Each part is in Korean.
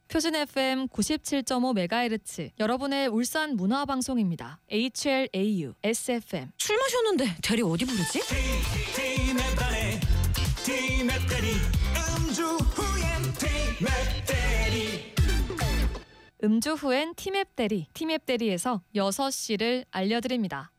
표준 FM 97.5MHz 여러분의 울산 문화방송입니다. HLAU SFM. 술 마셨는데 대리 어디 부르지? 음주 후엔 티맵 대리. 티맵 대리에서 6시를 알려드립니다.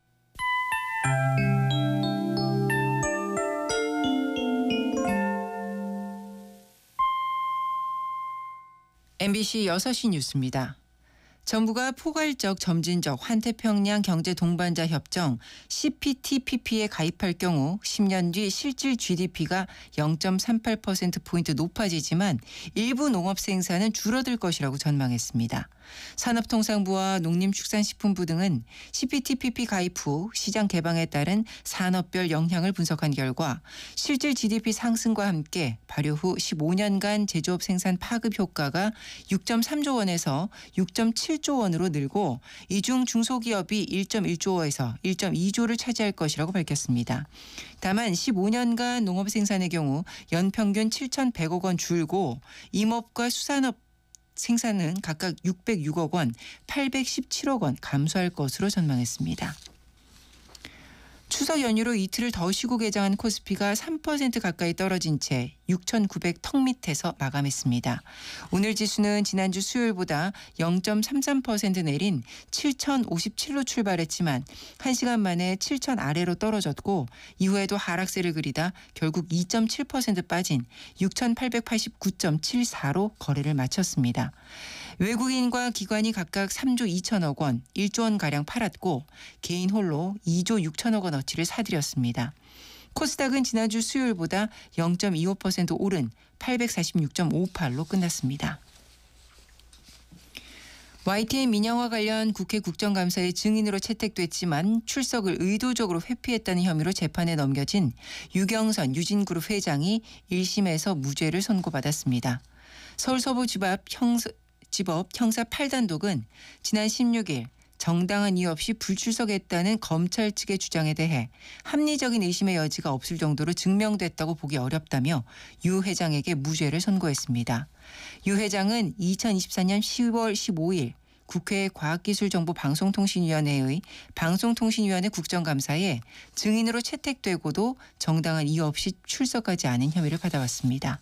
MBC 6시 뉴스입니다. 정부가 포괄적 점진적 환태평양 경제 동반자 협정 CPTPP에 가입할 경우 10년 뒤 실질 GDP가 0.38%포인트 높아지지만 일부 농업 생산은 줄어들 것이라고 전망했습니다. 산업통상부와 농림축산식품부 등은 CPTPP 가입 후 시장 개방에 따른 산업별 영향을 분석한 결과 실질 GDP 상승과 함께 발효 후 15년간 제조업 생산 파급 효과가 6.3조 원에서 6.7조 원으로 늘고 이 중 중소기업이 1.1조에서 1.2조를 차지할 것이라고 밝혔습니다. 다만 15년간 농업 생산의 경우 연평균 7,100억 원 줄고 임업과 수산업 생산은 각각 606억 원, 817억 원 감소할 것으로 전망했습니다. 추석 연휴로 이틀을 더 쉬고 개장한 코스피가 3% 가까이 떨어진 채 6,900턱 밑에서 마감했습니다. 오늘 지수는 지난주 수요일보다 0.33% 내린 7,057로 출발했지만 1시간 만에 7,000 아래로 떨어졌고 이후에도 하락세를 그리다 결국 2.7% 빠진 6,889.74로 거래를 마쳤습니다. 외국인과 기관이 각각 3조 2천억 원, 1조 원가량 팔았고 개인 홀로 2조 6천억 원어치를 사들였습니다. 코스닥은 지난주 수요일보다 0.25% 오른 846.58로 끝났습니다. YTN 민영화 관련 국회 국정감사의 증인으로 채택됐지만 출석을 의도적으로 회피했다는 혐의로 재판에 넘겨진 유경선 유진그룹 회장이 1심에서 무죄를 선고받았습니다. 서울서부지법 형사 8단독은 지난 16일 정당한 이유 없이 불출석했다는 검찰 측의 주장에 대해 합리적인 의심의 여지가 없을 정도로 증명됐다고 보기 어렵다며 유 회장에게 무죄를 선고했습니다. 유 회장은 2024년 10월 15일 국회 과학기술정보방송통신위원회의 방송통신위원회 국정감사에 증인으로 채택되고도 정당한 이유 없이 출석하지 않은 혐의를 받아왔습니다.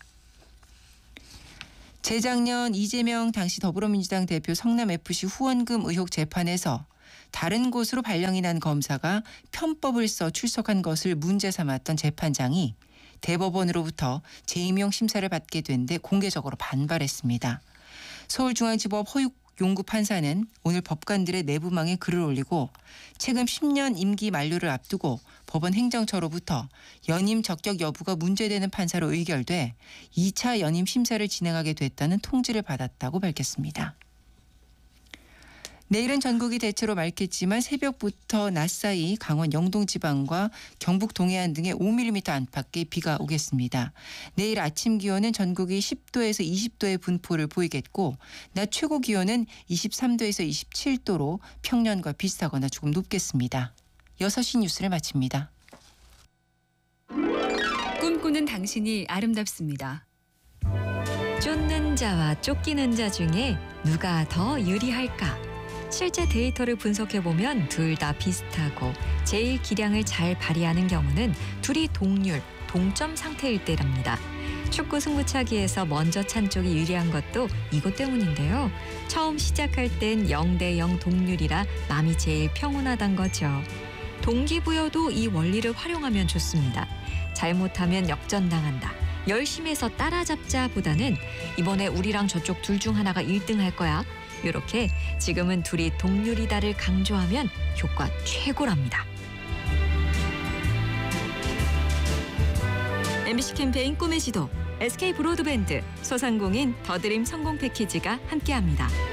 재작년 이재명 당시 더불어민주당 대표 성남FC 후원금 의혹 재판에서 다른 곳으로 발령이 난 검사가 편법을 써 출석한 것을 문제 삼았던 재판장이 대법원으로부터 재임용 심사를 받게 된 데 공개적으로 반발했습니다. 서울중앙지법 허육용구 판사는 오늘 법관들의 내부망에 글을 올리고 최근 10년 임기 만료를 앞두고 법원 행정처로부터 연임 적격 여부가 문제되는 판사로 의결돼 2차 연임 심사를 진행하게 됐다는 통지를 받았다고 밝혔습니다. 내일은 전국이 대체로 맑겠지만 새벽부터 낮 사이 강원 영동 지방과 경북 동해안 등에 5mm 안팎의 비가 오겠습니다. 내일 아침 기온은 전국이 10도에서 20도의 분포를 보이겠고 낮 최고 기온은 23도에서 27도로 평년과 비슷하거나 조금 높겠습니다. 6시 뉴스를 마칩니다. 꿈꾸는 당신이 아름답습니다. 쫓는 자와 쫓기는 자 중에 누가 더 유리할까? 실제 데이터를 분석해보면 둘 다 비슷하고 제일 기량을 잘 발휘하는 경우는 둘이 동률, 동점 상태일 때랍니다. 축구 승부차기에서 먼저 찬 쪽이 유리한 것도 이것 때문인데요. 처음 시작할 땐 0대0 동률이라 마음이 제일 평온하단 거죠. 동기부여도 이 원리를 활용하면 좋습니다. 잘못하면 역전당한다. 열심히 해서 따라잡자 보다는 이번에 우리랑 저쪽 둘 중 하나가 1등 할 거야. 이렇게 지금은 둘이 동률이다를 강조하면 효과 최고랍니다. MBC 캠페인 꿈의 지도, SK 브로드밴드, 소상공인 더드림 성공 패키지가 함께합니다.